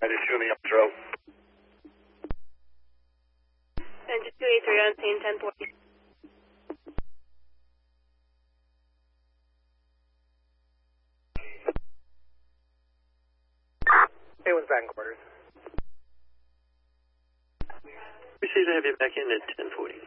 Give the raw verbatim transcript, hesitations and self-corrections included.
two in the outro. Engine two eighty-three on scene, ten forty. A one's back in quarters. Received, I have you back in at ten forty.